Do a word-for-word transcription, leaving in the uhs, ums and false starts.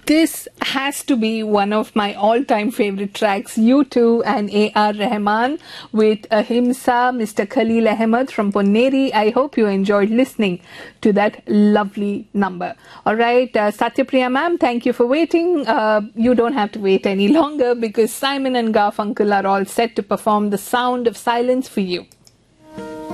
This has to be one of my all-time favorite tracks, U two and A R Rahman with Ahimsa, Mister Khalil Ahmed from Ponneri. I hope you enjoyed listening to that lovely number. All right, uh, Satyapriya ma'am, thank you for waiting. Uh, you don't have to wait any longer because Simon and Garfunkel are all set to perform The Sound of Silence for you.